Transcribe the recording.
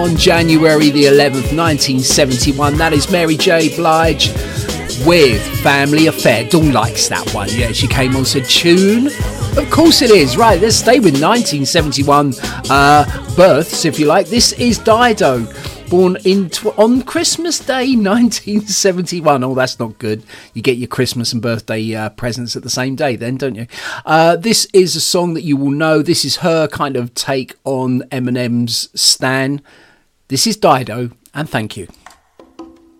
On January the 11th, 1971, that is Mary J. Blige with Family Affair. Dawn likes that one. Yeah, she came on, said, tune? Of course it is. Right, let's stay with 1971 births, if you like. This is Dido, born on Christmas Day, 1971. Oh, that's not good. You get your Christmas and birthday presents at the same day then, don't you? This is a song that you will know. This is her kind of take on Eminem's Stan. This is Dido, and thank you.